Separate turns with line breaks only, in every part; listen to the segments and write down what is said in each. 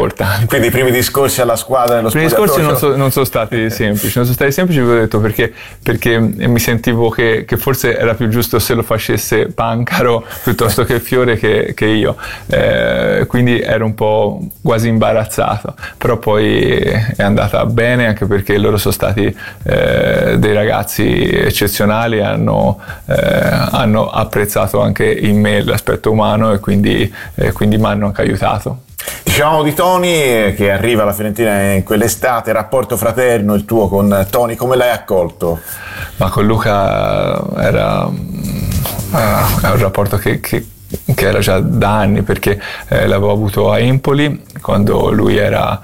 importanti.
Quindi i primi discorsi alla squadra nello spogliatoio?
I primi discorsi non sono stati semplici, vi ho detto, perché mi sentivo che forse era più giusto se lo facesse Pancaro piuttosto che Fiore che io, quindi ero un po' quasi imbarazzato, però poi è andata bene, anche perché loro sono stati dei ragazzi eccezionali, hanno apprezzato anche in me l'aspetto umano e quindi mi hanno anche aiutato.
Dicevamo di Toni che arriva alla Fiorentina in quell'estate, rapporto fraterno il tuo con Toni, come l'hai accolto?
Ma con Luca era un rapporto che era già da anni, perché l'avevo avuto a Empoli quando lui era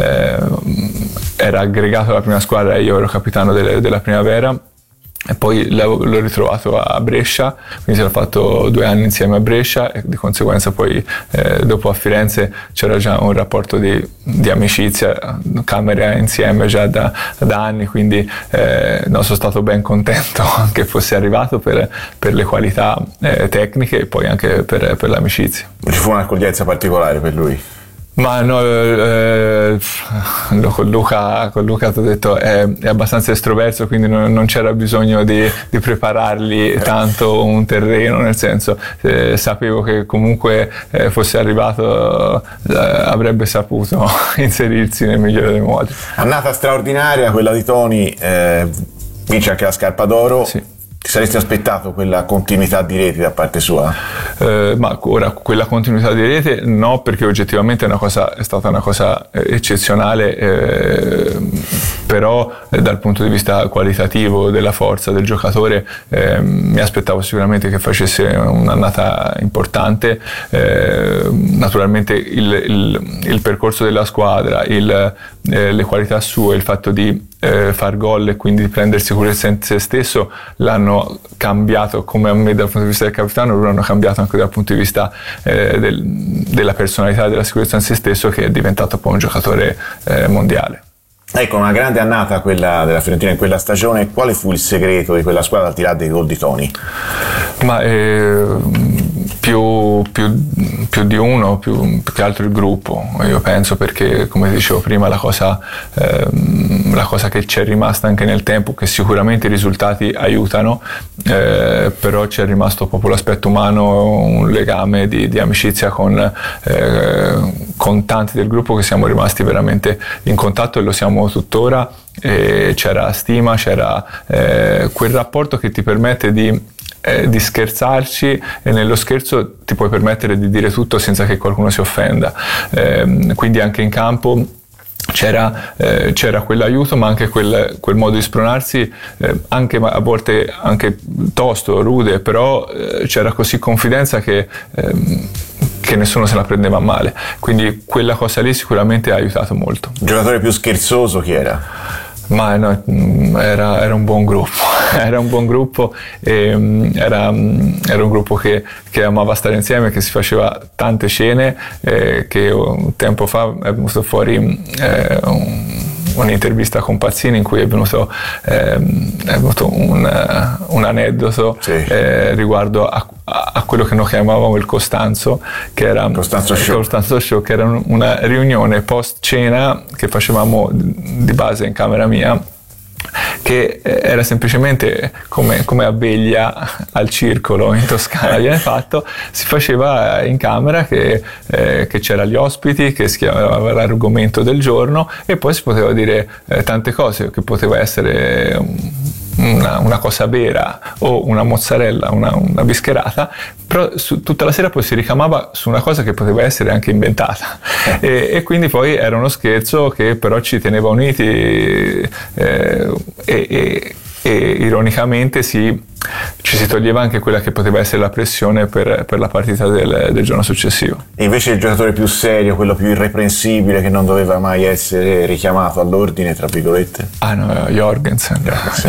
aggregato alla prima squadra e io ero capitano della Primavera. E poi l'ho ritrovato a Brescia, quindi si era fatto 2 anni insieme a Brescia e di conseguenza poi dopo a Firenze c'era già un rapporto di amicizia, camere insieme già da anni, quindi sono stato ben contento che fosse arrivato per le qualità tecniche e poi anche per l'amicizia.
Ci fu un'accoglienza particolare per lui?
Ma no, con Luca ti ho detto è abbastanza estroverso, quindi non c'era bisogno di preparargli tanto un terreno, nel senso sapevo che comunque fosse arrivato avrebbe saputo inserirsi nel migliore dei modi.
Annata straordinaria quella di Toni, vince anche la Scarpa d'Oro.
Sì.
Ti saresti aspettato quella continuità di reti da parte sua?
Ma ora quella continuità di rete no, perché oggettivamente è stata una cosa eccezionale, però dal punto di vista qualitativo della forza del giocatore mi aspettavo sicuramente che facesse un'annata importante. Naturalmente il percorso della squadra, le qualità sue, il fatto di far gol e quindi prendere sicurezza in se stesso l'hanno cambiato, come a me dal punto di vista del capitano, loro hanno cambiato anche dal punto di vista della personalità, della sicurezza in se stesso, che è diventato poi un giocatore mondiale.
Ecco, una grande annata quella della Fiorentina in quella stagione. Quale fu il segreto di quella squadra al di là dei gol di Toni?
Ma più di uno, più che altro il gruppo, io penso, perché come dicevo prima la cosa che ci è rimasta anche nel tempo, che sicuramente i risultati aiutano, però ci è rimasto proprio l'aspetto umano, un legame di amicizia con tanti del gruppo, che siamo rimasti veramente in contatto e lo siamo tuttora. C'era stima, c'era quel rapporto che ti permette di scherzarci, e nello scherzo ti puoi permettere di dire tutto senza che qualcuno si offenda, quindi anche in campo c'era quell'aiuto, ma anche quel modo di spronarsi, anche a volte anche tosto, rude, però c'era così confidenza che nessuno se la prendeva male, quindi quella cosa lì sicuramente ha aiutato molto.
Il giocatore più scherzoso chi era?
Ma no, era un buon gruppo, era un buon gruppo, era un gruppo che amava stare insieme, che si faceva tante cene, che un tempo fa è venuto fuori un'intervista con Pazzini in cui è venuto un aneddoto, sì, riguardo a quello che noi chiamavamo il Costanzo, che era Costanzo Show, che era una riunione post cena che facevamo di base in camera mia, che era semplicemente come a veglia al circolo in Toscana viene fatto, si faceva in camera, che c'era gli ospiti, che si chiamava l'argomento del giorno, e poi si poteva dire tante cose, che poteva essere una cosa vera o una mozzarella, una bischerata, però tutta la sera poi si ricamava su una cosa che poteva essere anche inventata, e quindi poi era uno scherzo che però ci teneva uniti, e ironicamente ci si toglieva anche quella che poteva essere la pressione per la partita del giorno successivo. E
invece il giocatore più serio, quello più irreprensibile, che non doveva mai essere richiamato all'ordine, tra virgolette?
Jorgensen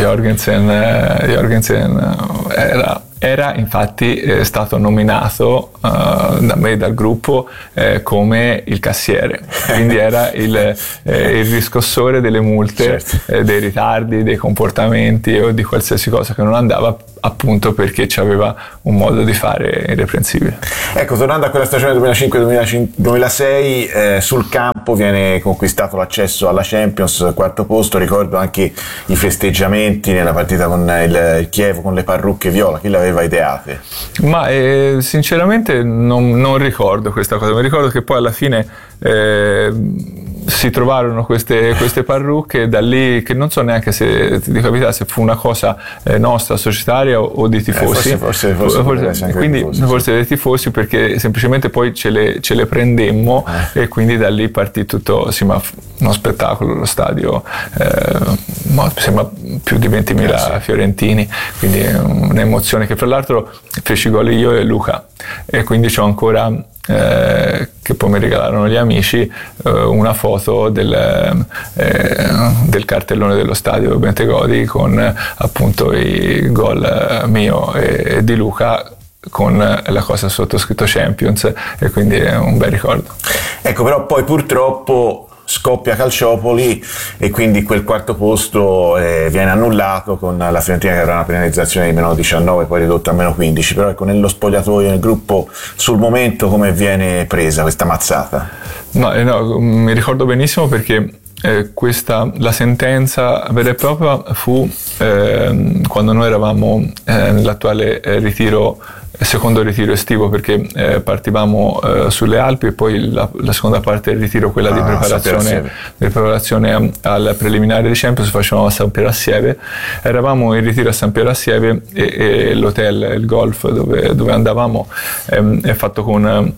era infatti stato nominato da me e dal gruppo come il cassiere, quindi era il riscossore delle multe, certo, dei ritardi, dei comportamenti o di qualsiasi cosa che non andava, appunto perché aveva un modo di fare irreprensibile.
Ecco, tornando a quella stagione 2005-2006, sul campo campo viene conquistato l'accesso alla Champions, quarto posto. Ricordo anche i festeggiamenti nella partita con il Chievo, con le parrucche viola. Chi le aveva ideate?
Ma sinceramente non ricordo questa cosa. Mi ricordo che poi alla fine si trovarono queste parrucche, da lì, che non so neanche se ti dico la verità, se fu una cosa nostra, societaria o dei tifosi.
Forse
quindi tifosi, forse dei tifosi, perché semplicemente poi ce le prendemmo e quindi da lì partì tutto, ma uno spettacolo, lo stadio, sembra più di 20.000 fiorentini, quindi un'emozione che fra l'altro feci gol io e Luca, e quindi c'ho ancora che poi mi regalarono gli amici una foto del cartellone dello stadio Bentegodi con appunto i gol mio e di Luca, con la cosa sottoscritto Champions, e quindi è un bel ricordo.
Ecco, però poi purtroppo scoppia Calciopoli e quindi quel quarto posto viene annullato, con la Fiorentina che avrà una penalizzazione di meno 19, poi ridotta a meno 15. Però ecco, nello spogliatoio, nel gruppo, sul momento come viene presa questa mazzata?
No, mi ricordo benissimo, perché la sentenza vera e propria fu quando noi eravamo nell'attuale secondo ritiro estivo, perché partivamo sulle Alpi, e poi la seconda parte del ritiro, quella di preparazione al preliminare di Champions, facevamo a San Piero Assieve. Eravamo in ritiro a San Piero Assieve e l'hotel, il golf dove andavamo è fatto con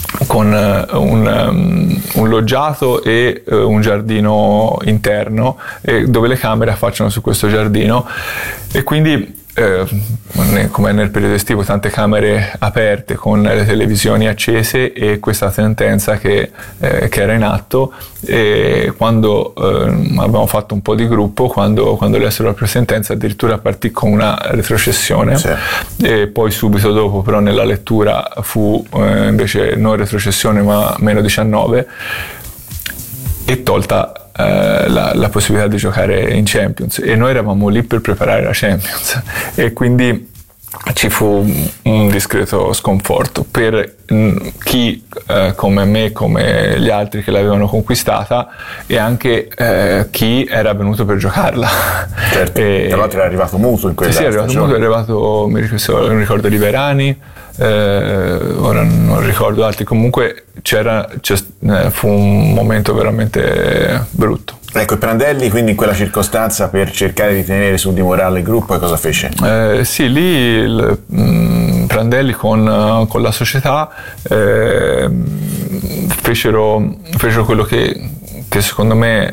un loggiato e un giardino interno, dove le camere affacciano su questo giardino, e quindi come nel periodo estivo, tante camere aperte con le televisioni accese e questa sentenza che era in atto. E quando abbiamo fatto un po' di gruppo, quando lessero la presentenza, addirittura partì con una retrocessione, sì. E poi subito dopo però nella lettura fu invece non retrocessione ma meno 19, e tolta la possibilità di giocare in Champions, e noi eravamo lì per preparare la Champions, e quindi ci fu un discreto sconforto per chi come me, come gli altri che l'avevano conquistata, e anche chi era venuto per giocarla.
Certo, tra l'altro era arrivato muto in quella
Sì, è arrivato, mi ricordo Riverani, ora non ricordo altri, comunque fu un momento veramente brutto.
Ecco, e Prandelli quindi in quella circostanza, per cercare di tenere su di morale il gruppo, e cosa fece?
Sì, lì Prandelli con la società fecero quello che secondo me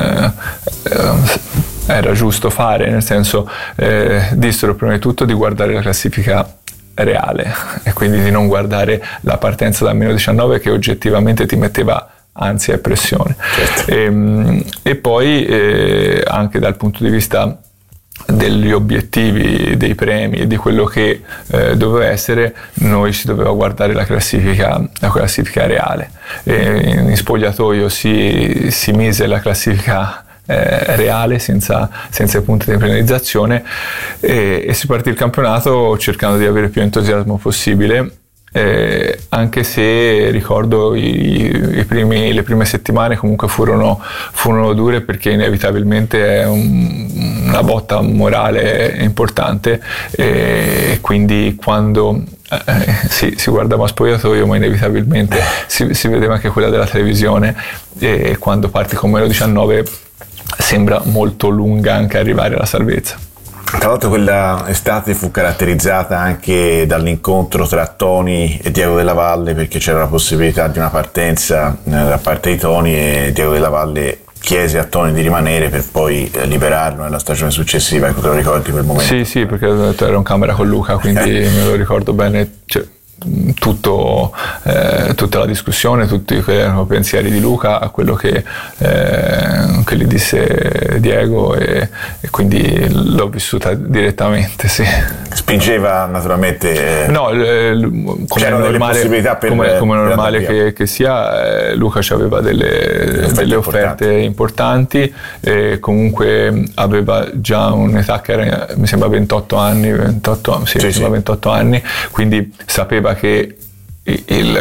era giusto fare, nel senso dissero prima di tutto di guardare la classifica reale, e quindi di non guardare la partenza da meno 19, che oggettivamente ti metteva ansia e pressione.
Certo.
E poi anche dal punto di vista degli obiettivi, dei premi e di quello che doveva essere, noi si doveva guardare la classifica reale. In spogliatoio si mise la classifica reale senza i punti di penalizzazione, e si partì il campionato cercando di avere più entusiasmo possibile, anche se ricordo le prime settimane comunque furono dure, perché inevitabilmente è una botta morale importante, e quindi quando si guardava a spogliatoio, ma inevitabilmente si vedeva anche quella della televisione, e quando parti con meno 19 sembra molto lunga anche arrivare alla salvezza.
Tra l'altro quella estate fu caratterizzata anche dall'incontro tra Toni e Diego Della Valle, perché c'era la possibilità di una partenza da parte di Toni, e Diego Della Valle chiese a Toni di rimanere per poi liberarlo nella stagione successiva. Ecco, te lo ricordi quel momento?
Sì, perché ero in camera con Luca, quindi me lo ricordo bene. Tutta la discussione, tutti erano pensieri di Luca a quello che gli disse Diego, e quindi l'ho vissuta direttamente, sì.
Spingeva naturalmente,
no, come è normale che sia, Luca aveva delle offerte importanti, e comunque aveva già un'età che era, mi sembra 28 anni, 28 anni, quindi sapeva che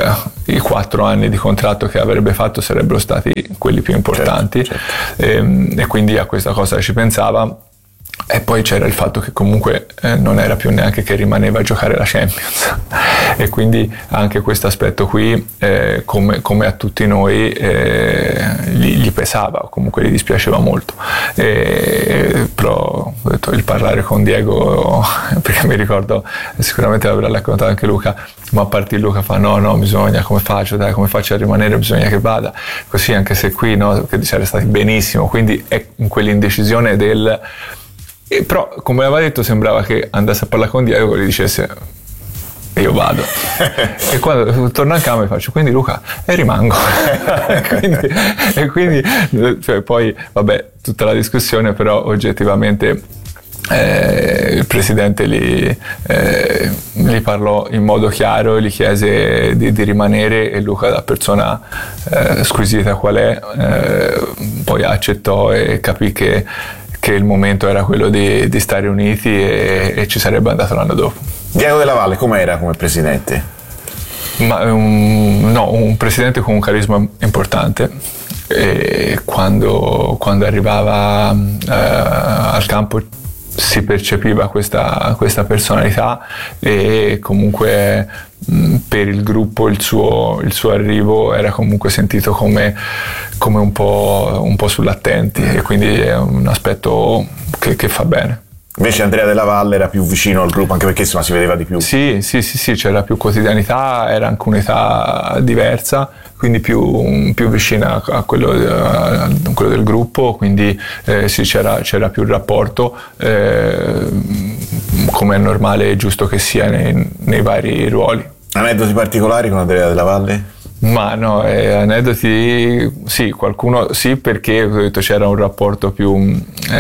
i 4 anni di contratto che avrebbe fatto sarebbero stati quelli più importanti. Certo. E quindi a questa cosa ci pensava. E poi c'era il fatto che comunque non era più neanche che rimaneva a giocare la Champions e quindi anche questo aspetto qui come a tutti noi gli pesava, comunque gli dispiaceva molto. Però ho detto, il parlare con Diego, perché mi ricordo, sicuramente l'avrà raccontato anche Luca, ma a parte Luca fa no bisogna, come faccio a rimanere, bisogna che vada così, anche se qui no, che sarei stati benissimo, quindi è in quell'indecisione del... però come aveva detto sembrava che andasse a parlare con Diego e gli dicesse io vado e quando torno a camera faccio quindi Luca rimango e quindi cioè, poi vabbè tutta la discussione, però oggettivamente il presidente gli parlò in modo chiaro, gli chiese di rimanere e Luca, da persona squisita qual è, poi accettò e capì che il momento era quello di stare uniti e ci sarebbe andato l'anno dopo.
Diego Della Valle com'era come presidente?
Un presidente con un carisma importante, e quando arrivava al campo si percepiva questa personalità e comunque per il gruppo il suo arrivo era comunque sentito come un po' sull'attenti e quindi è un aspetto che fa bene.
Invece Andrea Della Valle era più vicino al gruppo, anche perché insomma si vedeva di più.
Sì, c'era più quotidianità, era anche un'età diversa, quindi più vicina a quello del gruppo, quindi sì, c'era più rapporto, come è normale e giusto che sia nei vari ruoli.
Aneddoti particolari con Andrea Della Valle?
Ma no, aneddoti sì, qualcuno sì, perché ho detto c'era un rapporto più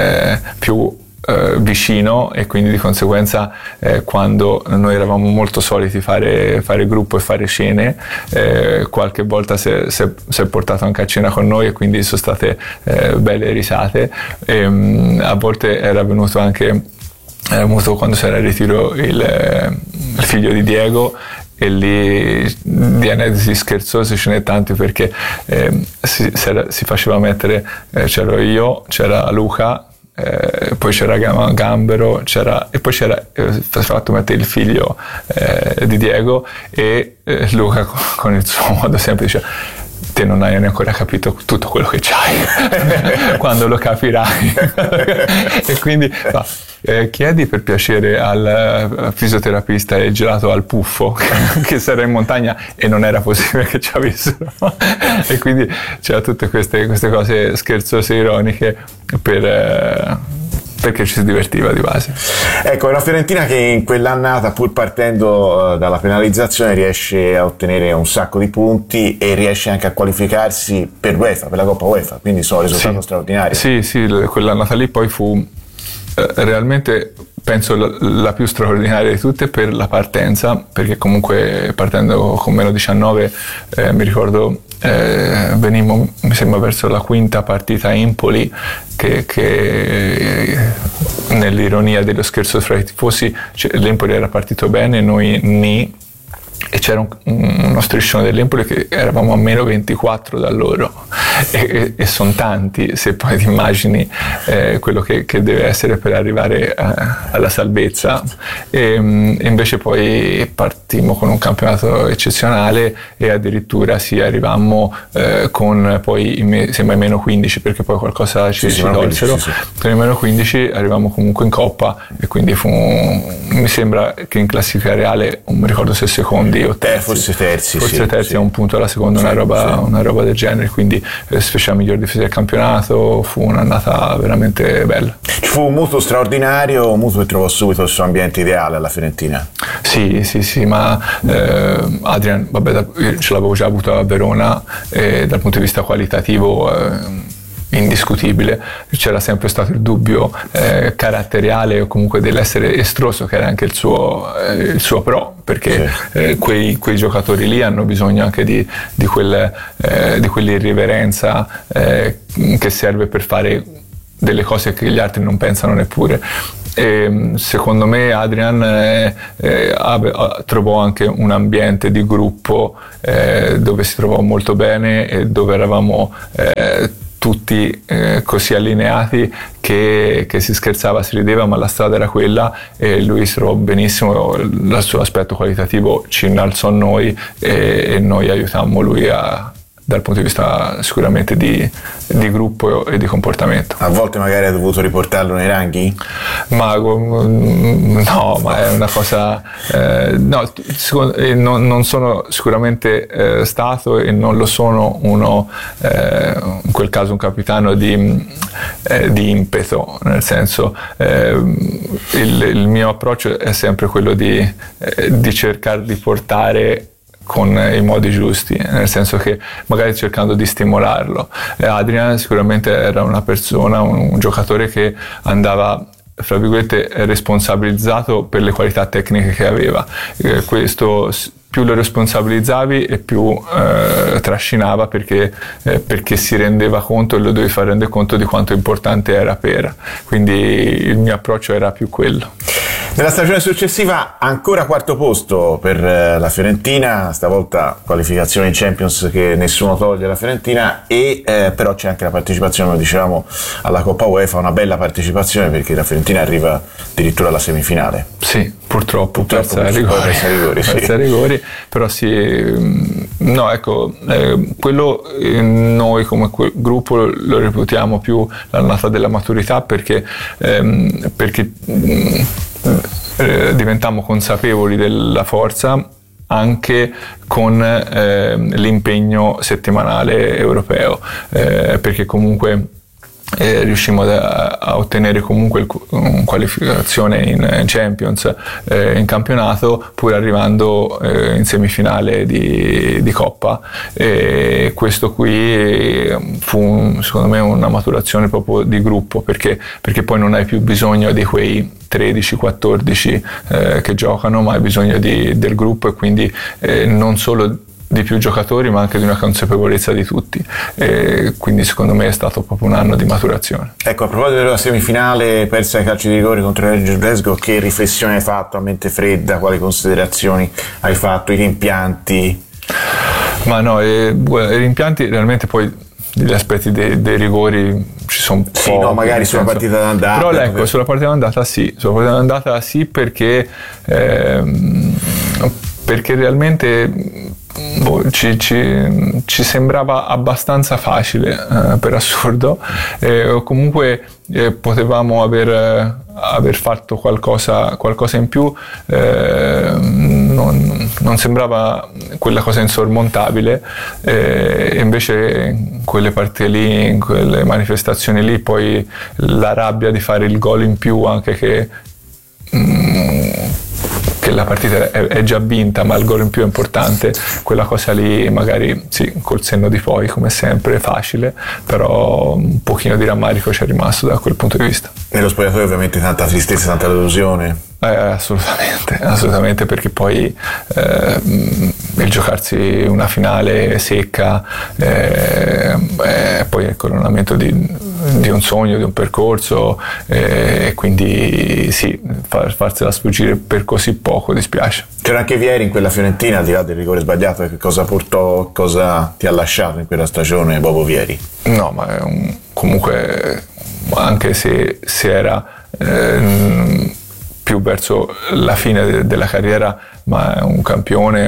vicino e quindi di conseguenza quando noi eravamo molto soliti fare gruppo e fare cene, qualche volta si è portato anche a cena con noi e quindi sono state belle risate. A volte era venuto quando si era in ritiro il figlio di Diego, e lì di aneddoti scherzosi ce n'è tanti, perché si faceva mettere, c'ero io, c'era Luca, poi c'era Gambero, e poi c'era fatto mettere il figlio di Diego, e Luca con il suo modo sempre diceva: te non hai ancora capito tutto quello che c'hai, quando lo capirai. E quindi chiedi per piacere al fisioterapista il gelato al puffo, che sarà in montagna e non era possibile che ci avessero. E quindi c'era tutte queste cose scherzose, ironiche, perché ci si divertiva di base.
Ecco, è una Fiorentina che in quell'annata, pur partendo dalla penalizzazione, riesce a ottenere un sacco di punti e riesce anche a qualificarsi per UEFA, per la Coppa UEFA, quindi sono risultato straordinario.
Sì, quell'annata lì poi fu realmente, penso, la più straordinaria di tutte per la partenza, perché comunque partendo con meno 19 mi ricordo venimmo, mi sembra, verso la quinta partita a Empoli, che nell'ironia dello scherzo fra i tifosi, l'Empoli era partito bene, noi ni, e c'era uno striscione dell'Empoli che eravamo a meno 24 da loro, e sono tanti, se poi ti immagini quello che deve essere per arrivare alla salvezza. E invece poi partimmo con un campionato eccezionale e addirittura arrivammo con poi mi sembra i meno 15, perché poi qualcosa ci tolsero. Con i meno 15 arrivavamo comunque in Coppa, e quindi mi sembra che in classifica reale, non mi ricordo se secondi o terzi, forse terzi a un punto alla seconda, una roba del genere, quindi si fece la miglior difesa del campionato. Fu un'annata veramente bella.
Ci fu un mutuo straordinario, un mutuo che trovò subito il suo ambiente ideale alla Fiorentina.
Sì, ma Adrian, io ce l'avevo già avuto a Verona, dal punto di vista qualitativo indiscutibile. C'era sempre stato il dubbio caratteriale o comunque dell'essere estroso, che era anche il suo pro, perché quei giocatori lì hanno bisogno anche di quell'irriverenza che serve per fare delle cose che gli altri non pensano neppure. secondo me Adrian trovò anche un ambiente di gruppo dove si trovò molto bene e dove eravamo tutti così allineati che si scherzava, si rideva, ma la strada era quella e lui si trovò benissimo, il suo aspetto qualitativo ci innalzò a noi e noi aiutammo lui dal punto di vista sicuramente di gruppo e di comportamento.
A volte magari ha dovuto riportarlo nei ranghi?
No, ma è una cosa non sono sicuramente stato e non lo sono uno in quel caso un capitano di impeto, nel senso il mio approccio è sempre quello di cercare di portare con i modi giusti, nel senso che magari cercando di stimolarlo. Adrian sicuramente era una persona, un giocatore che andava, fra virgolette, responsabilizzato per le qualità tecniche che aveva. Questo più lo responsabilizzavi e più trascinava perché si rendeva conto e lo dovevi far rendere conto di quanto importante era quindi il mio approccio era più quello.
Nella stagione successiva ancora quarto posto per la Fiorentina, stavolta qualificazione in Champions che nessuno toglie alla Fiorentina però c'è anche la partecipazione, come dicevamo, alla Coppa UEFA, una bella partecipazione perché la Fiorentina arriva addirittura alla semifinale.
Sì, purtroppo persa ai rigori, però sì, no, ecco, quello noi come gruppo lo reputiamo più l'annata della maturità perché diventammo consapevoli della forza anche con l'impegno settimanale europeo, perché comunque riuscimmo a ottenere comunque qualificazione in Champions, in campionato, pur arrivando in semifinale di Coppa, e questo qui fu secondo me una maturazione proprio di gruppo, perché poi non hai più bisogno di quei 13-14 che giocano, ma hai bisogno del gruppo e quindi non solo di più giocatori ma anche di una consapevolezza di tutti, quindi secondo me è stato proprio un anno di maturazione.
Ecco, a proposito della semifinale persa ai calci di rigore contro il Glasgow, che riflessione hai fatto a mente fredda, quali considerazioni hai fatto, i rimpianti?
Ma no, i rimpianti realmente poi degli aspetti dei rigori ci sono pochi.
Sì, no, magari sulla partita d'andata.
Però ecco, sulla partita d'andata sì, perché realmente ci sembrava abbastanza facile, per assurdo, o comunque potevamo aver fatto qualcosa in più, non sembrava quella cosa insormontabile, e invece in quelle partite lì, in quelle manifestazioni lì, poi la rabbia di fare il gol in più, anche che la partita è già vinta ma il gol in più è importante, quella cosa lì magari sì, col senno di poi, come sempre, facile, però un pochino di rammarico c'è rimasto da quel punto di vista.
Nello spogliatoio ovviamente tanta tristezza, tanta delusione.
Assolutamente, perché poi il giocarsi una finale secca, poi è il coronamento di un sogno, di un percorso, e quindi sì, farsela sfuggire per così poco dispiace.
C'era anche Vieri in quella Fiorentina, al di là del rigore sbagliato, che cosa portò, cosa ti ha lasciato in quella stagione Bobo Vieri?
No, ma comunque anche se era più verso la fine della carriera, ma è un campione,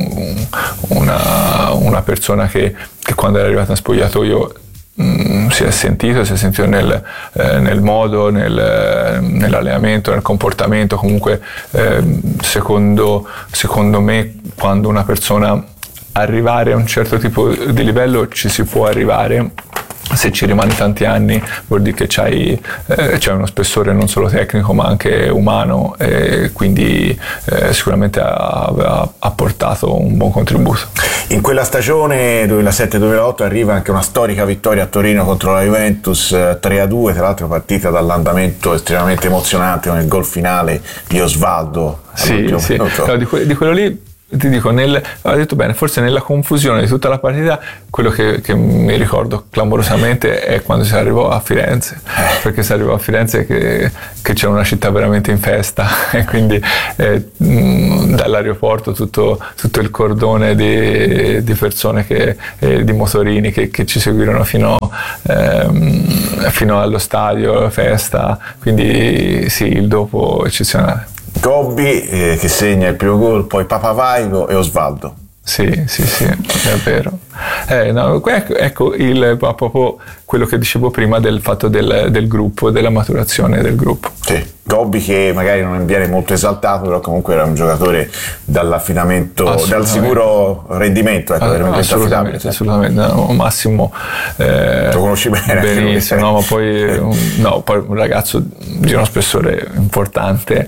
una persona che quando era arrivata in spogliatoio si è sentito nel modo, nell'allenamento, nel comportamento. Comunque secondo me, quando una persona arrivare a un certo tipo di livello ci si può arrivare. Se ci rimani tanti anni vuol dire che c'hai uno spessore non solo tecnico ma anche umano, e quindi sicuramente ha portato un buon contributo.
In quella stagione 2007-2008 arriva anche una storica vittoria a Torino contro la Juventus 3-2, tra l'altro partita dall'andamento estremamente emozionante con il gol finale di Osvaldo.
Sì. No, di quello lì ti dico, ho detto bene, forse nella confusione di tutta la partita, quello che mi ricordo clamorosamente è quando si arrivò a Firenze, perché si arrivò a Firenze che c'è una città veramente in festa, e quindi dall'aeroporto tutto il cordone di persone di motorini che ci seguirono fino allo stadio, festa, quindi sì, il dopo eccezionale.
Gobbi che segna il primo gol, poi Papavaigo e Osvaldo.
Sì, è vero. No, ecco proprio quello che dicevo prima del fatto del gruppo, della maturazione del gruppo.
Sì, Gobbi che magari non viene molto esaltato, però comunque era un giocatore dall'affidamento, dal sicuro rendimento,
assolutamente, no, Massimo
lo conosci bene,
benissimo, no, ma poi un ragazzo di uno spessore importante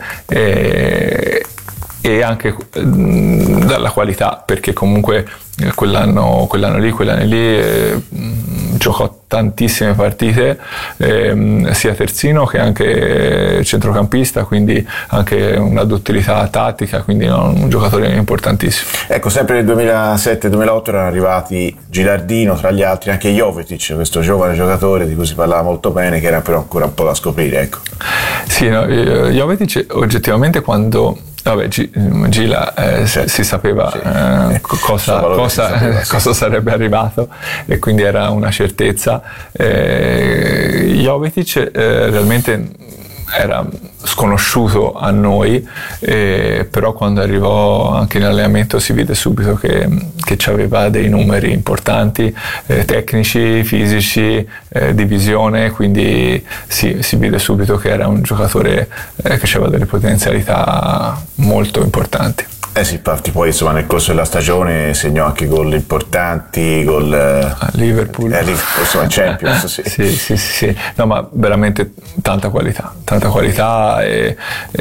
e anche dalla qualità, perché comunque quell'anno lì giocò tantissime partite, sia terzino che anche centrocampista, quindi anche una duttilità tattica, quindi un giocatore importantissimo.
Ecco, sempre nel 2007-2008 erano arrivati Gilardino, tra gli altri anche Jovetic, questo giovane giocatore di cui si parlava molto bene, che era però ancora un po' da scoprire, ecco.
Sì, no, Jovetic oggettivamente quando Gila si sapeva cosa sarebbe arrivato, e quindi era una certezza. Jovetic realmente era sconosciuto a noi, però quando arrivò anche in allenamento si vide subito che aveva dei numeri importanti, tecnici, fisici, di visione, quindi si vide subito che era un giocatore che aveva delle potenzialità molto importanti.
Sì, infatti poi insomma nel corso della stagione segnò anche gol importanti, gol
a Liverpool,
insomma Champions,
sì. No, ma veramente tanta qualità e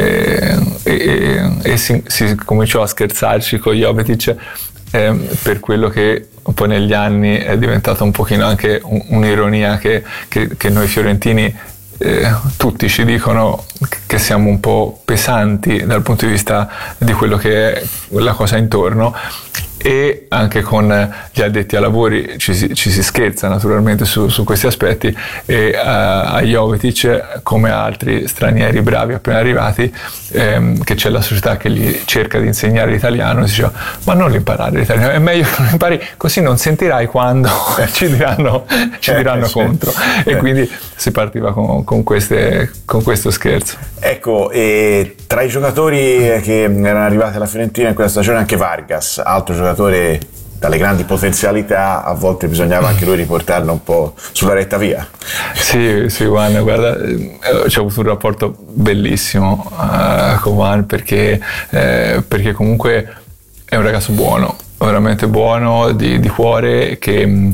si cominciò a scherzarci con Jovetic per quello che poi negli anni è diventato un pochino anche un'ironia che noi fiorentini tutti ci dicono che siamo un po' pesanti dal punto di vista di quello che è la cosa intorno, e anche con gli addetti ai lavori ci si scherza naturalmente su questi aspetti, e a Jovetic, come a altri stranieri bravi appena arrivati, che c'è la società che gli cerca di insegnare l'italiano, si diceva: ma non imparare l'italiano, è meglio che lo impari, così non sentirai quando ci diranno contro. E quindi si partiva con questo scherzo.
Ecco, e tra i giocatori che erano arrivati alla Fiorentina in quella stagione anche Vargas, altro giocatore dalle grandi potenzialità, a volte bisognava anche lui riportarlo un po' sulla retta via.
Sì, Juan, guarda, c'ho avuto un rapporto bellissimo con Juan, perché comunque è un ragazzo buono, veramente buono, di cuore, che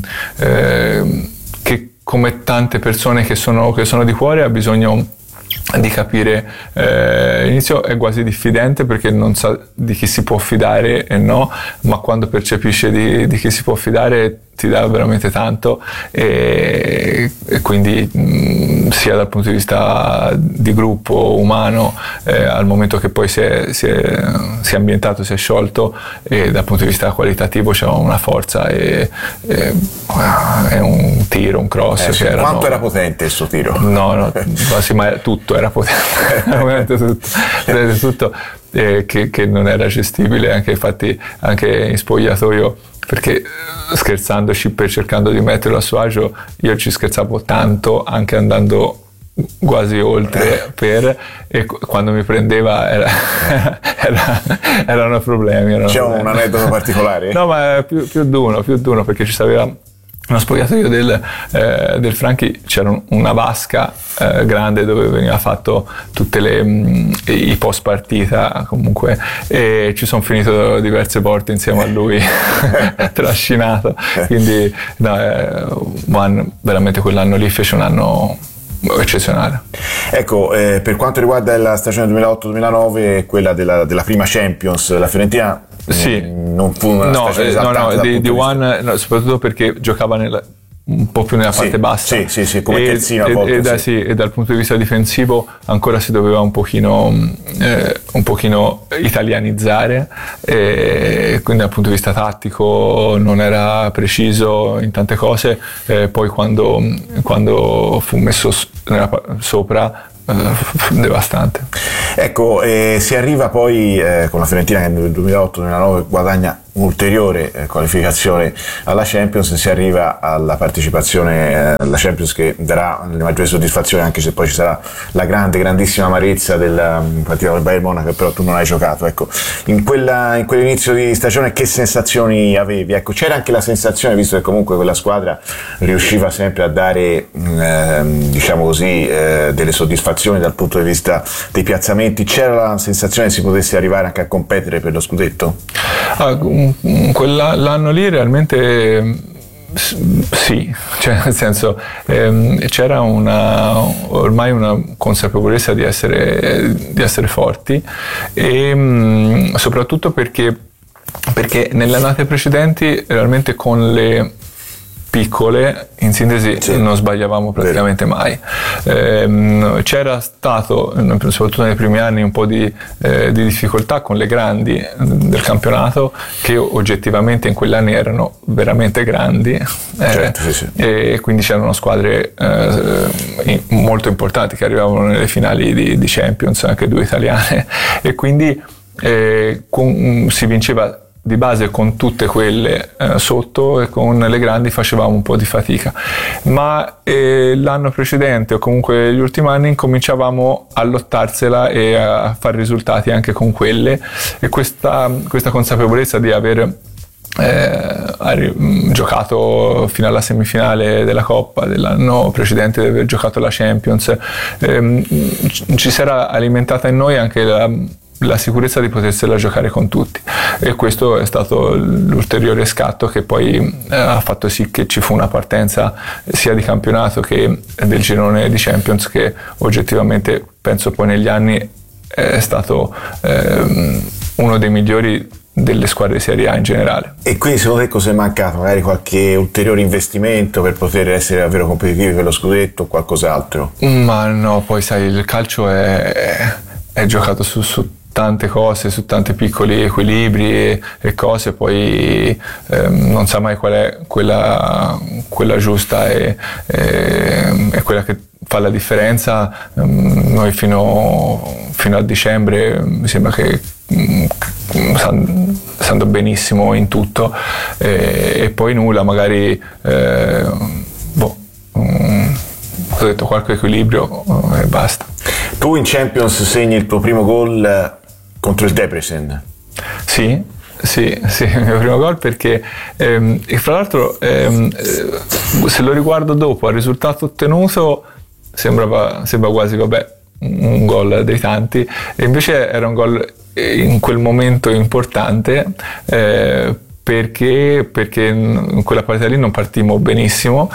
come tante persone che sono di cuore ha bisogno di capire. All'inizio è quasi diffidente perché non sa di chi si può fidare e no, ma quando percepisce di chi si può fidare ti dà veramente tanto, e quindi sia dal punto di vista di gruppo umano, al momento che poi si è ambientato, si è sciolto, e dal punto di vista qualitativo c'è una forza e un tiro, un cross.
Quanto era potente il suo tiro?
No, sì, ma tutto era potente, veramente tutto, che non era gestibile, infatti anche in spogliatoio, perché scherzandoci, cercando di metterlo a suo agio, io ci scherzavo tanto, anche andando quasi oltre e quando mi prendeva erano problemi.
C'è un aneddoto particolare?
No, ma più di uno, perché ci sapeva uno spogliatoio del Franchi, c'era una vasca grande dove veniva fatto tutte i post partita comunque, e ci sono finito diverse volte insieme a lui trascinato, quindi Juan veramente quell'anno lì fece un anno eccezionale.
Ecco, per quanto riguarda la stagione 2008-2009, quella della prima Champions, la Fiorentina
sì,
non fu una stagione esaltante
di Juan, soprattutto perché giocava un po' più nella parte bassa.
Sì, come terzino a volte.
E dal punto di vista difensivo ancora si doveva un pochino italianizzare, e quindi dal punto di vista tattico non era preciso in tante cose, poi quando fu messo sopra, devastante.
Ecco, si arriva poi con la Fiorentina che nel 2008-2009 guadagna un'ulteriore qualificazione alla Champions, si arriva alla partecipazione alla Champions che darà le maggiori soddisfazioni, anche se poi ci sarà la grandissima amarezza della partita del Bayern Monaco, che però tu non hai giocato. Ecco, in quell'inizio di stagione che sensazioni avevi? Ecco, c'era anche la sensazione, visto che comunque quella squadra riusciva sempre a dare diciamo così delle soddisfazioni dal punto di vista dei piazzamenti, c'era la sensazione che si potesse arrivare anche a competere per lo scudetto?
L'anno lì realmente sì, cioè nel senso c'era ormai una consapevolezza di essere forti, e soprattutto perché nelle annate precedenti realmente con le piccole, in sintesi, non sbagliavamo praticamente mai. C'era stato, soprattutto nei primi anni, un po' di difficoltà con le grandi del campionato, che oggettivamente in quegli anni erano veramente grandi, e quindi c'erano squadre molto importanti che arrivavano nelle finali di Champions, anche 2 italiane, e quindi si vinceva di base con tutte quelle sotto, e con le grandi facevamo un po' di fatica, ma l'anno precedente o comunque gli ultimi anni cominciavamo a lottarsela e a fare risultati anche con quelle, e questa consapevolezza di aver giocato fino alla semifinale della Coppa, dell'anno precedente di aver giocato la Champions, ci si era alimentata in noi anche la sicurezza di potersela giocare con tutti, e questo è stato l'ulteriore scatto che poi ha fatto sì che ci fu una partenza sia di campionato che del girone di Champions, che oggettivamente penso poi negli anni è stato uno dei migliori delle squadre di Serie A in generale.
E quindi secondo te cosa è mancato? Magari qualche ulteriore investimento per poter essere davvero competitivi per lo scudetto o qualcos'altro?
Ma no, poi sai, il calcio è giocato su tante cose, su tanti piccoli equilibri e cose, poi non sa mai qual è quella giusta e quella che fa la differenza. Noi fino a dicembre mi sembra che stando benissimo in tutto, e poi nulla, magari ho detto qualche equilibrio e basta.
Tu in Champions segni il tuo primo gol contro il Debrecen.
Sì, il mio primo gol, perché e fra l'altro se lo riguardo dopo al risultato ottenuto sembra quasi un gol dei tanti, e invece era un gol in quel momento importante, perché in quella partita lì non partimmo benissimo,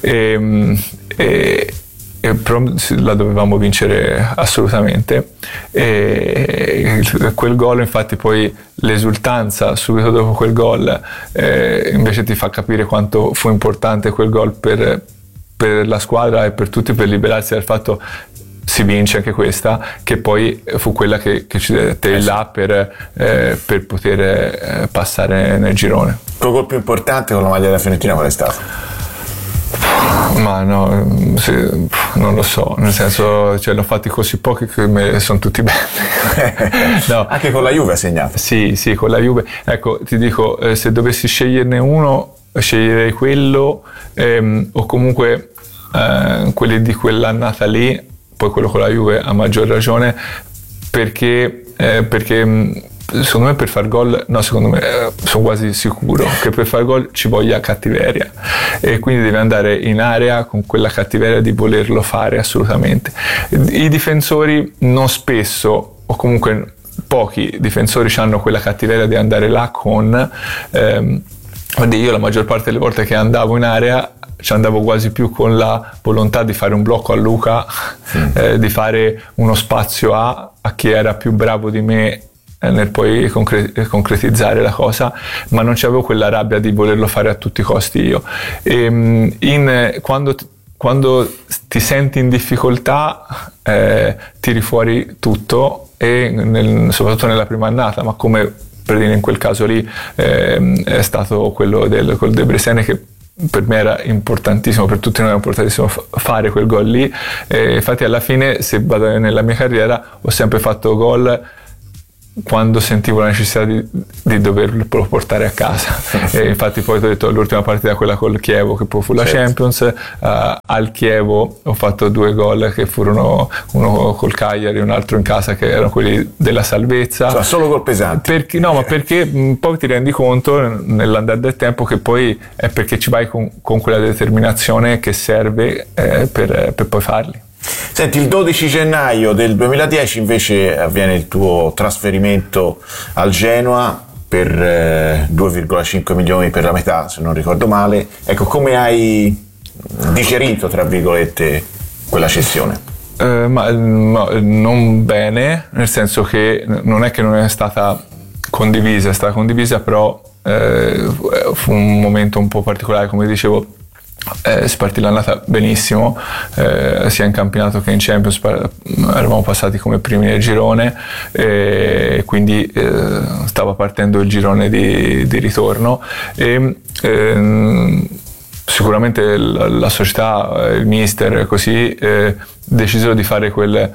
però la dovevamo vincere assolutamente, e quel gol, infatti, poi l'esultanza subito dopo quel gol invece ti fa capire quanto fu importante quel gol per la squadra e per tutti, per liberarsi dal fatto si vince anche questa, che poi fu quella che ci dette il là per poter passare nel girone.
Il tuo gol più importante con la maglia della Fiorentina qual è stato?
Ma no, non lo so, nel senso, cioè, l'ho fatti così pochi che sono tutti belli. No.
Anche con la Juve ha segnato?
Sì, con la Juve. Ecco, ti dico, se dovessi sceglierne uno, sceglierei quello, o comunque quelli di quell'annata lì, poi quello con la Juve a maggior ragione, perché secondo me per far gol, secondo me sono quasi sicuro che per far gol ci voglia cattiveria, e quindi devi andare in area con quella cattiveria di volerlo fare assolutamente. I difensori non spesso, o comunque pochi difensori hanno quella cattiveria di andare là con io la maggior parte delle volte che andavo in area ci andavo quasi più con la volontà di fare un blocco a Luca, di fare uno spazio a chi era più bravo di me nel poi concretizzare la cosa, ma non c'avevo quella rabbia di volerlo fare a tutti i costi io. Quando ti senti in difficoltà tiri fuori tutto, e soprattutto nella prima annata, ma come per dire in quel caso lì è stato quello col Debrecen, che per me era importantissimo, per tutti noi era importantissimo fare quel gol lì. Infatti alla fine, se vado nella mia carriera, ho sempre fatto gol quando sentivo la necessità di doverlo portare a casa. E infatti poi ti ho detto, l'ultima partita, quella col Chievo, che poi fu la Champions, al Chievo ho fatto 2 gol che furono uno col Cagliari e un altro in casa, che erano quelli della salvezza.
Cioè, solo gol pesanti.
Ma perché poi ti rendi conto nell'andare del tempo che poi è perché ci vai con quella determinazione che serve per poi farli.
Senti, il 12 gennaio del 2010 invece avviene il tuo trasferimento al Genoa per 2,5 milioni per la metà, se non ricordo male. Ecco, come hai digerito, tra virgolette, quella cessione?
Ma non bene, nel senso che non è che non è stata condivisa, è stata condivisa, però fu un momento un po' particolare, come dicevo. Si partì l'annata benissimo, sia in campionato che in Champions, eravamo passati come primi nel girone, quindi stava partendo il girone di ritorno, e sicuramente la società, il mister, così decisero di fare quel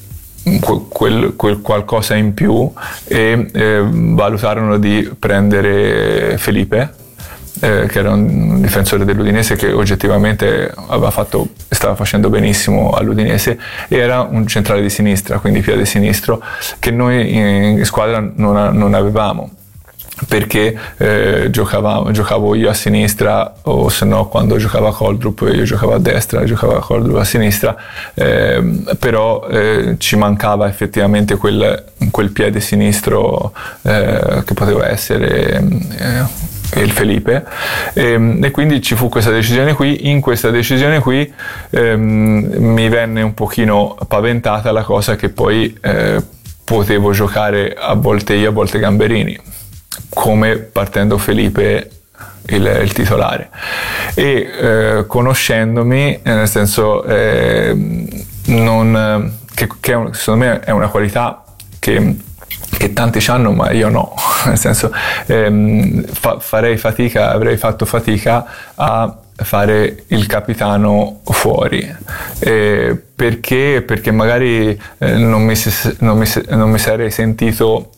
qualcosa in più, e valutarono di prendere Felipe, che era un difensore dell'Udinese che oggettivamente stava facendo benissimo all'Udinese, e era un centrale di sinistra, quindi piede sinistro, che noi in squadra non avevamo, perché giocavo io a sinistra, o se no quando giocava Koldrup io giocavo a destra, giocava Koldrup a sinistra, però ci mancava effettivamente quel piede sinistro che poteva essere il Felipe, e quindi ci fu questa decisione qui. In questa decisione qui mi venne un pochino paventata la cosa che poi potevo giocare a volte io, a volte Gamberini, come partendo Felipe il titolare, e conoscendomi, nel senso che secondo me è una qualità che tanti hanno, ma io no, nel senso avrei fatto fatica a fare il capitano fuori, perché magari non mi sarei sentito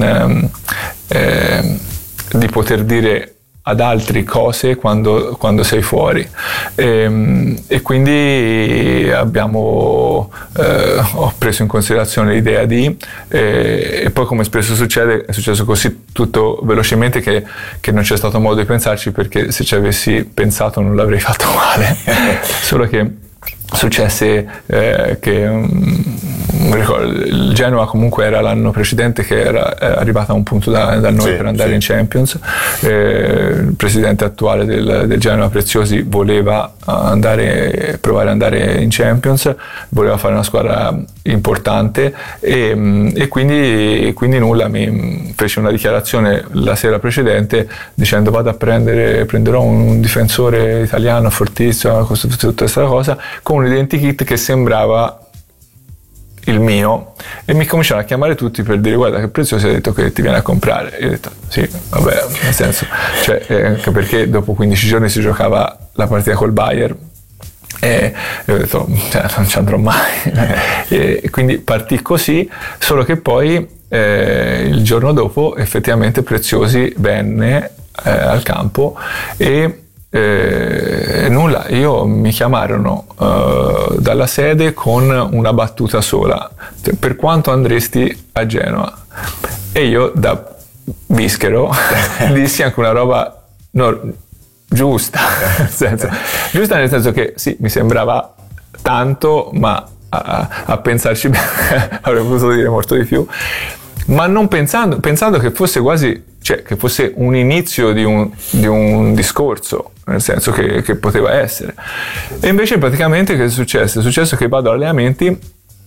di poter dire ad altri cose quando sei fuori, e quindi ho preso in considerazione l'idea e poi, come spesso succede, è successo così tutto velocemente che non c'è stato modo di pensarci, perché se ci avessi pensato non l'avrei fatto male. Solo che successe che il Genoa comunque era l'anno precedente che era arrivata a un punto da noi per andare in Champions. Il presidente attuale del Genoa, Preziosi, voleva provare ad andare in Champions, voleva fare una squadra importante, e quindi nulla, mi fece una dichiarazione la sera precedente dicendo: prenderò un difensore italiano fortissimo, tutta questa cosa, con un identikit che sembrava il mio, e mi cominciarono a chiamare tutti per dire: guarda che Preziosi ha detto che ti viene a comprare. Io ho detto sì, vabbè, nel senso, anche perché dopo 15 giorni si giocava la partita col Bayern, e io ho detto non ci andrò mai. E quindi partì così, solo che poi il giorno dopo effettivamente Preziosi venne al campo, e nulla, mi chiamarono dalla sede con una battuta sola: per quanto andresti a Genova? E io, da bischero, dissi anche una roba giusta, giusta nel senso che sì, mi sembrava tanto, ma a pensarci bene avrei potuto dire molto di più, ma non pensando che fosse quasi, che fosse un inizio di un discorso, nel senso che poteva essere. E invece praticamente che è successo? È successo che vado agli allenamenti,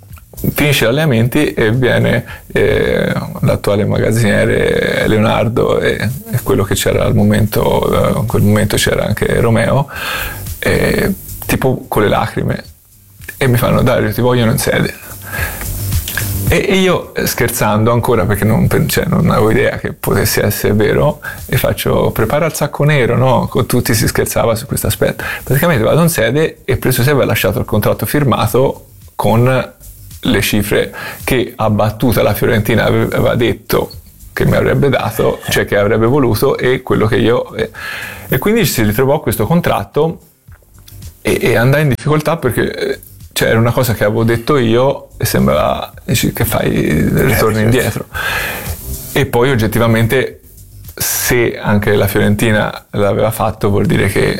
finisce gli allenamenti e viene l'attuale magazziniere Leonardo e quello che c'era al momento, in quel momento c'era anche Romeo, tipo con le lacrime, e mi fanno: Dario, ti vogliono in sede. E io, scherzando ancora, perché non avevo idea che potesse essere vero, e faccio: prepara il sacco nero, no? Con tutti si scherzava su questo aspetto. Praticamente vado in sede e preso se aveva lasciato il contratto firmato con le cifre che a battuta la Fiorentina aveva detto che mi avrebbe dato, cioè che avrebbe voluto, e quello che io... E quindi si ritrovò questo contratto e andai in difficoltà perché... Cioè, era una cosa che avevo detto io e sembrava che fai, ritorni indietro. E poi oggettivamente, se anche la Fiorentina l'aveva fatto, vuol dire che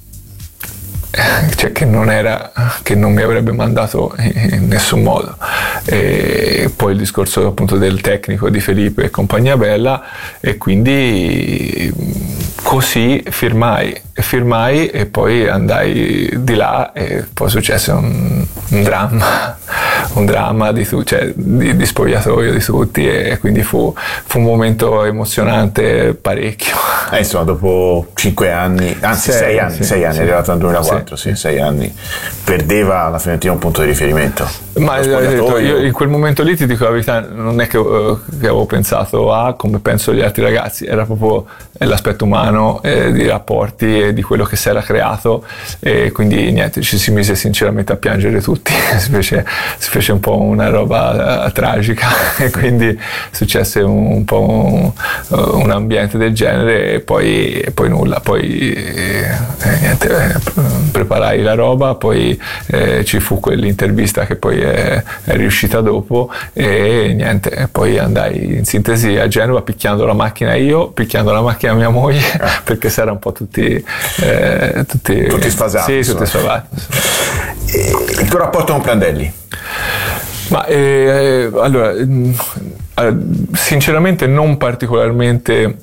non mi avrebbe mandato in nessun modo. E poi il discorso appunto del tecnico di Felipe e compagnia bella, e quindi così firmai e poi andai di là e poi successe un dramma di spogliatoio di tutti, e quindi fu un momento emozionante parecchio.
Insomma, dopo 5 anni, anzi 6 anni, è arrivato nel 2004, sì, 6 anni, perdeva la Fiorentina un punto di riferimento.
Ma io in quel momento lì, ti dico la verità, non è che avevo pensato a come penso gli altri ragazzi, era proprio l'aspetto umano, di rapporti e di quello che si era creato, e quindi niente, ci si mise sinceramente a piangere tutti, si fece un po' una roba tragica, e quindi successe un po' un ambiente del genere, e poi nulla, poi niente, preparai la roba, poi ci fu quell'intervista che poi è riuscita dopo, e niente, poi andai in sintesi a Genova picchiando la macchina mia moglie, perché si era un po' tutti
sfasati.
Sì, tutti sfasati.
Il tuo rapporto con Prandelli?
Ma allora, sinceramente non particolarmente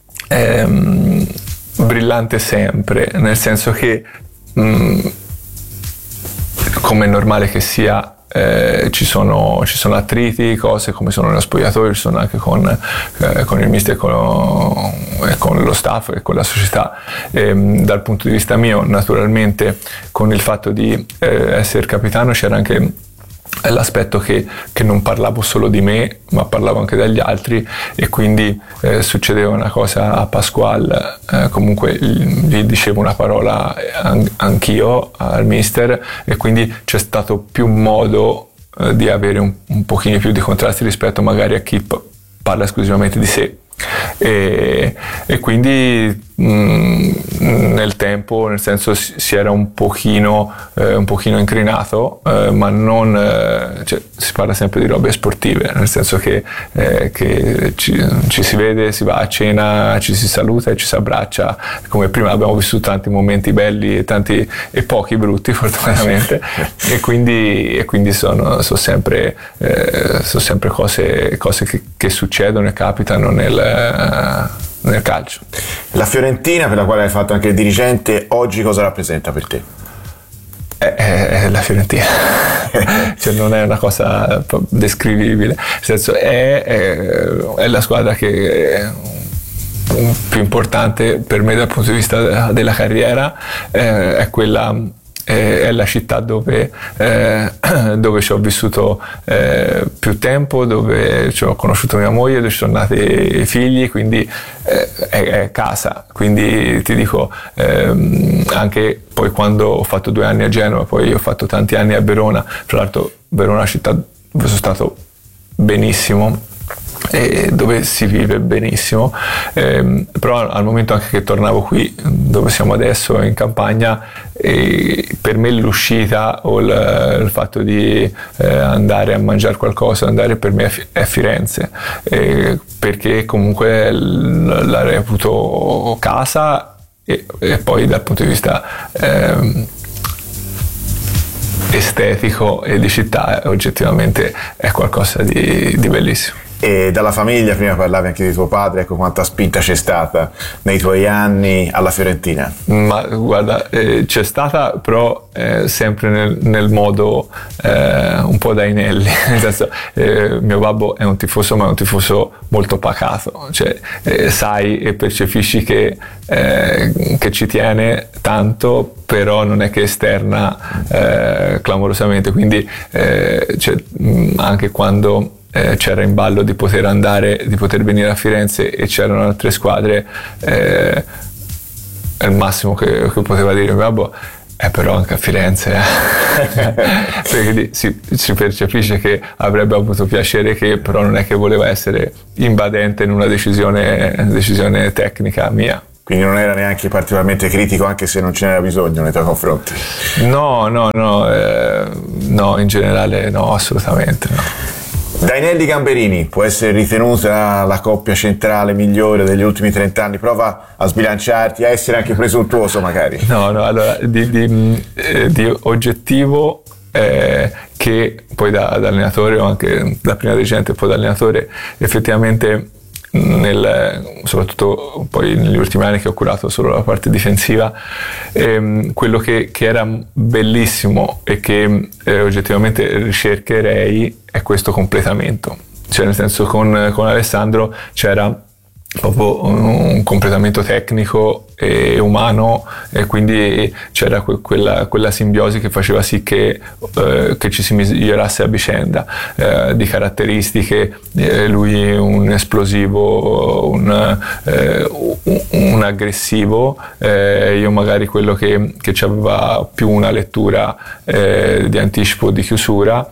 brillante sempre, nel senso che come è normale che sia, ci sono attriti, cose come sono nello spogliatoio, ci sono anche con il mister e con lo staff e con la società. Dal punto di vista mio, naturalmente, con il fatto di essere capitano, c'era anche l'aspetto che non parlavo solo di me, ma parlavo anche degli altri, e quindi succedeva una cosa a Pasquale, comunque gli dicevo una parola anch'io al mister, e quindi c'è stato più modo di avere un pochino più di contrasti rispetto magari a chi parla esclusivamente di sé. E quindi nel tempo, nel senso, si era un pochino incrinato, ma non, si parla sempre di robe sportive, nel senso che ci si vede, si va a cena, ci si saluta e ci si abbraccia, come prima abbiamo vissuto tanti momenti belli e pochi brutti, fortunatamente, e quindi sono sempre cose che succedono e capitano nel calcio.
La Fiorentina, per la quale hai fatto anche il dirigente, oggi cosa rappresenta per te?
È la Fiorentina, cioè non è una cosa descrivibile, nel senso è la squadra che è più importante per me dal punto di vista della carriera, è quella. È la città dove ci ho vissuto più tempo, dove ho conosciuto mia moglie, dove ci sono nati i figli, quindi è casa. Quindi ti dico, anche poi quando ho fatto 2 anni a Genova, poi ho fatto tanti anni a Verona, tra l'altro Verona è una città dove sono stato benissimo, e dove si vive benissimo, però al momento anche che tornavo qui dove siamo adesso in campagna, per me l'uscita o il fatto di andare a mangiare qualcosa, per me è Firenze, perché comunque la reputo casa, e poi dal punto di vista estetico e di città oggettivamente è qualcosa di bellissimo.
E dalla famiglia, prima parlavi anche di tuo padre, ecco quanta spinta c'è stata nei tuoi anni alla Fiorentina.
Ma guarda, c'è stata però sempre nel modo un po' da inelli, nel senso mio babbo è un tifoso, ma è un tifoso molto pacato, cioè sai e percepisci che ci tiene tanto, però non è che esterna clamorosamente, quindi anche quando c'era in ballo di poter andare, di poter venire a Firenze e c'erano altre squadre, è il massimo che poteva dire mio babbo, però anche a Firenze perché si percepisce che avrebbe avuto piacere, che però non è che voleva essere invadente in una decisione tecnica mia.
Quindi non era neanche particolarmente critico, anche se non ce n'era bisogno nei tuoi confronti?
No, in generale no, assolutamente no.
Dainelli Gamberini può essere ritenuta la coppia centrale migliore degli ultimi 30 anni? Prova a sbilanciarti, a essere anche presuntuoso magari.
No, allora di oggettivo che poi da allenatore o anche da prima dirigente e poi da allenatore effettivamente soprattutto poi negli ultimi anni che ho curato solo la parte difensiva, quello che era bellissimo e che oggettivamente ricercherei è questo completamento, cioè nel senso con Alessandro c'era proprio un completamento tecnico e umano, e quindi c'era quella simbiosi che faceva sì che ci si migliorasse a vicenda di caratteristiche, lui un esplosivo, un aggressivo, io magari quello che aveva più una lettura di anticipo, di chiusura,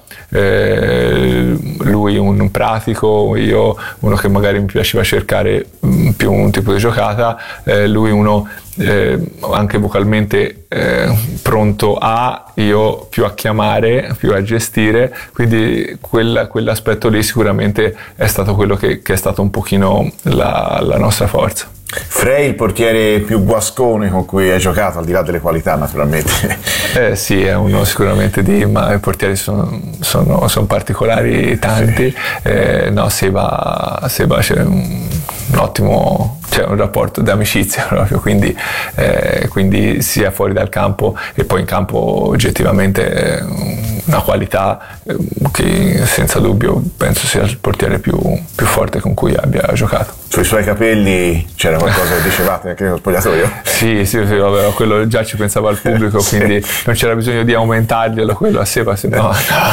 lui un pratico, io uno che magari mi piaceva cercare più un tipo di giocata, lui uno anche vocalmente pronto io più a chiamare, più a gestire, quindi quell'aspetto lì sicuramente è stato quello che è stato un pochino la nostra forza.
Frey, il portiere più guascone con cui hai giocato, al di là delle qualità naturalmente?
Sì, è uno sicuramente ma i portieri sono particolari tanti. Seba c'è un ottimo, c'è un rapporto di amicizia proprio, quindi sia fuori dal campo e poi in campo oggettivamente una qualità che senza dubbio penso sia il portiere più forte con cui abbia giocato.
Sui suoi capelli c'era qualcosa che dicevate anche nello spogliatoio?
Sì, vabbè, quello già ci pensava il pubblico, quindi non c'era bisogno di aumentarglielo, quello a Seba, no.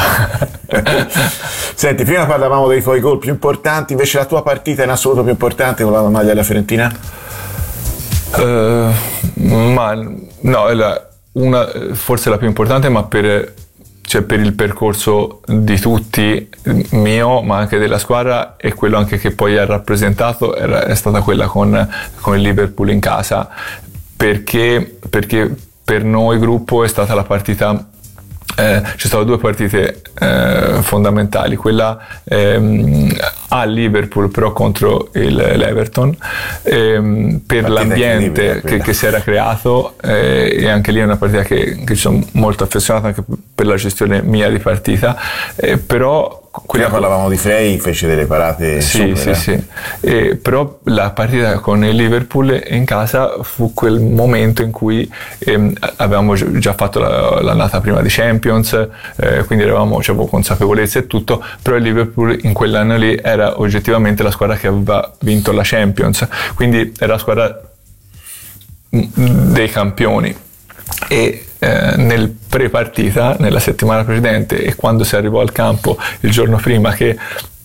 Senti, prima parlavamo dei tuoi gol più importanti, invece la tua partita in assoluto più importante con la maglia della Fiorentina?
Forse la più importante, ma per il percorso di tutti, mio ma anche della squadra, e quello anche che poi ha rappresentato è stata quella con il Liverpool in casa, perché per noi gruppo è stata la partita, ci sono due partite fondamentali, quella a Liverpool però contro l'Everton, per l'ambiente che si era creato, e anche lì è una partita che ci sono molto affezionato anche per la gestione mia di partita, però
prima parlavamo di Frey, fece delle parate super.
Sì. Però la partita con il Liverpool in casa fu quel momento in cui avevamo già fatto l'annata prima di Champions, quindi avevo consapevolezza e tutto, però il Liverpool in quell'anno lì era oggettivamente la squadra che aveva vinto la Champions, quindi era la squadra dei campioni. E nel pre-partita, nella settimana precedente e quando si arrivò al campo il giorno prima, che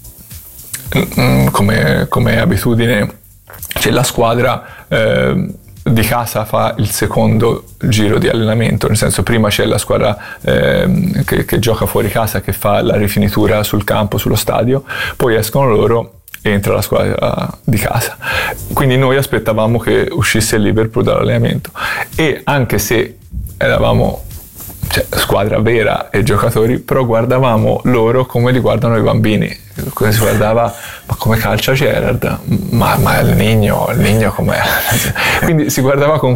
come abitudine la squadra di casa fa il secondo giro di allenamento, nel senso prima c'è la squadra che gioca fuori casa, che fa la rifinitura sul campo, sullo stadio, poi escono loro, entra la squadra di casa, quindi noi aspettavamo che uscisse il Liverpool dall'allenamento, e anche se eravamo squadra vera e giocatori, però guardavamo loro come li guardano i bambini, si guardava ma come calcia Gerrard, ma il Nigno com'è, quindi si guardava con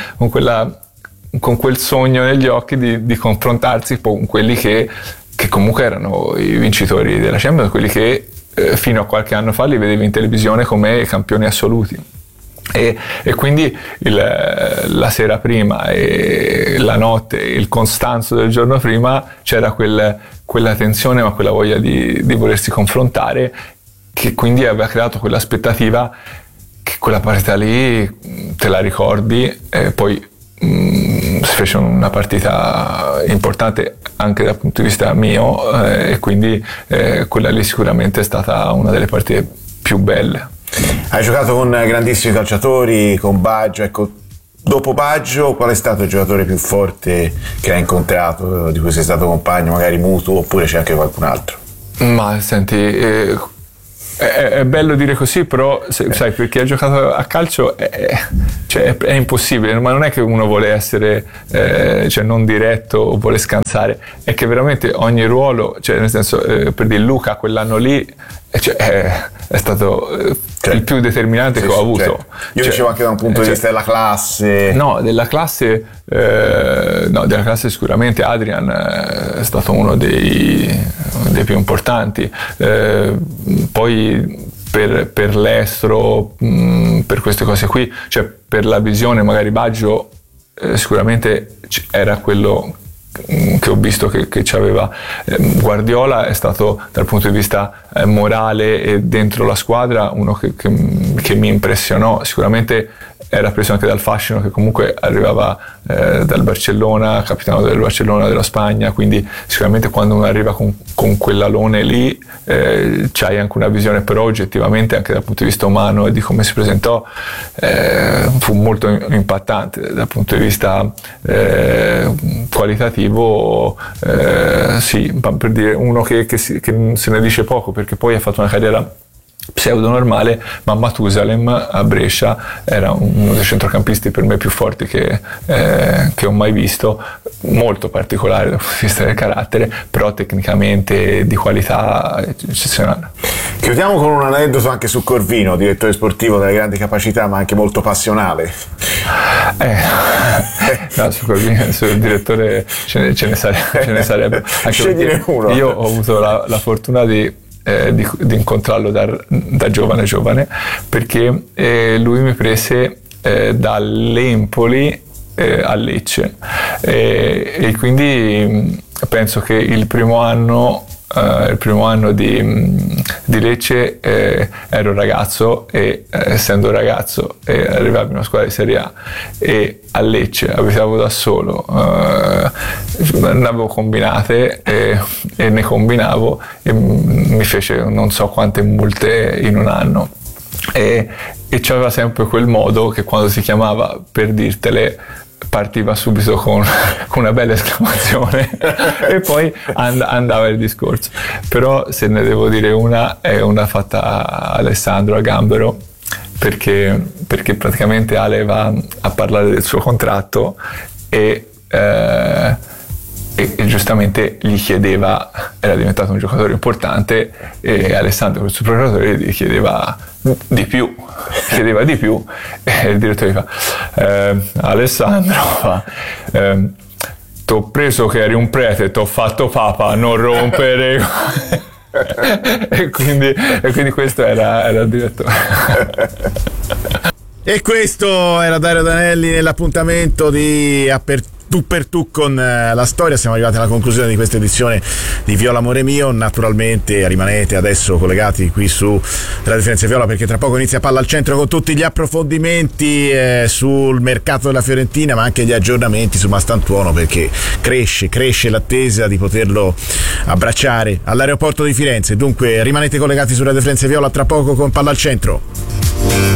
quel sogno negli occhi di confrontarsi con quelli che comunque erano i vincitori della Champions, quelli che fino a qualche anno fa li vedevi in televisione come campioni assoluti. E quindi la sera prima e la notte, il Costanzo del giorno prima, c'era quella tensione, ma quella voglia di volersi confrontare, che quindi aveva creato quell'aspettativa che quella partita lì te la ricordi, e poi si fece una partita importante anche dal punto di vista mio, e quindi quella lì sicuramente è stata una delle partite più belle.
Hai giocato con grandissimi calciatori, con Baggio, ecco, dopo Baggio qual è stato il giocatore più forte che hai incontrato, di cui sei stato compagno, magari mutuo, oppure c'è anche qualcun altro?
Ma senti, è bello dire così, però sai, per chi ha giocato a calcio è impossibile, ma non è che uno vuole essere non diretto o vuole scansare, è che veramente ogni ruolo, nel senso, per dire, Luca quell'anno lì è stato il più determinante che ho avuto.
Certo. Io dicevo anche da un punto di vista della classe.
Della classe sicuramente Adrian è stato uno dei più importanti. Poi per l'estero, per queste cose qui, per la visione, magari Baggio sicuramente era quello che ho visto che c'aveva. Guardiola è stato, dal punto di vista morale e dentro la squadra, uno che mi impressionò. Sicuramente era preso anche dal fascino che comunque arrivava dal Barcellona, capitano del Barcellona della Spagna, quindi sicuramente quando uno arriva con quell'alone lì c'hai anche una visione, però oggettivamente anche dal punto di vista umano e di come si presentò fu molto impattante. Dal punto di vista qualitativo, sì, per dire, uno che se ne dice poco, perché poi ha fatto una carriera pseudo normale, ma Matusalem a Brescia era uno dei centrocampisti per me più forti che ho mai visto, molto particolare dal punto di vista del carattere, però tecnicamente di qualità eccezionale.
Chiudiamo con un aneddoto anche su Corvino, direttore sportivo dalle grandi capacità ma anche molto passionale.
No, su Corvino, sul direttore ce ne sarebbe.
Scegliene uno.
Io ho avuto la fortuna di incontrarlo da giovane, perché lui mi prese dall'Empoli a Lecce, e quindi penso che il primo anno di Lecce ero ragazzo, e essendo ragazzo arrivavo in una squadra di Serie A e a Lecce abitavo da solo, ne avevo combinate e ne combinavo, e mi fece non so quante multe in un anno, e c'aveva sempre quel modo che quando si chiamava per dirtele partiva subito con una bella esclamazione e poi andava il discorso. Però se ne devo dire una, è una fatta a Alessandro a Gambero, perché praticamente Ale va a parlare del suo contratto e giustamente gli chiedeva, era diventato un giocatore importante, e Alessandro col suo procuratore gli chiedeva di più, e il direttore fa Alessandro, t'ho preso che eri un prete, t'ho fatto papa, non rompere. e quindi questo era il direttore.
E questo era Dario Danelli nell'appuntamento di Tu per tu con la storia. Siamo arrivati alla conclusione di questa edizione di Viola Amore Mio. Naturalmente rimanete adesso collegati qui su Radio Firenze Viola, perché tra poco inizia Palla al Centro con tutti gli approfondimenti sul mercato della Fiorentina, ma anche gli aggiornamenti su Mastantuono, perché cresce l'attesa di poterlo abbracciare all'aeroporto di Firenze. Dunque rimanete collegati su Radio Firenze Viola, tra poco con Palla al Centro.